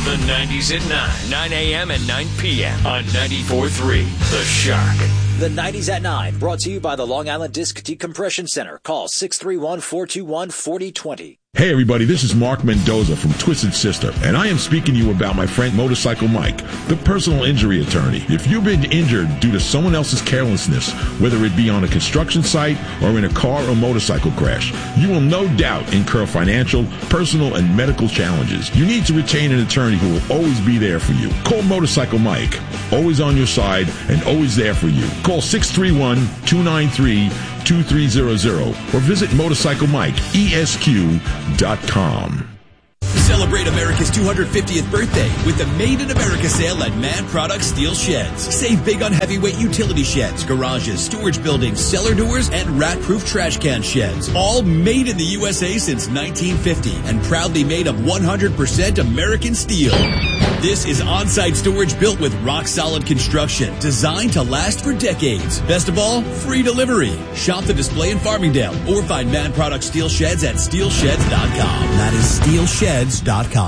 The 90s at 9 a.m. and 9 p.m. on 94.3 The Shock. The 90s at 9, brought to you by the Long Island Disc Decompression Center. Call 631-421-4020. Hey everybody, this is Mark Mendoza from Twisted Sister, and I am speaking to you about my friend Motorcycle Mike, the personal injury attorney. If you've been injured due to someone else's carelessness, whether it be on a construction site or in a car or motorcycle crash, you will no doubt incur financial, personal, and medical challenges. You need to retain an attorney who will always be there for you. Call Motorcycle Mike, always on your side and always there for you. Call 631-293-2300 or visit MotorcycleMikeESQ.com. Celebrate America's 250th birthday with the Made in America sale at Man Products Steel Sheds. Save big on heavyweight utility sheds, garages, storage buildings, cellar doors, and rat-proof trash can sheds. All made in the USA since 1950 and proudly made of 100% American steel. This is on-site storage built with rock-solid construction, designed to last for decades. Best of all, free delivery. Shop the display in Farmingdale or find Man Products Steel Sheds at steelsheds.com. That is steelsheds.com.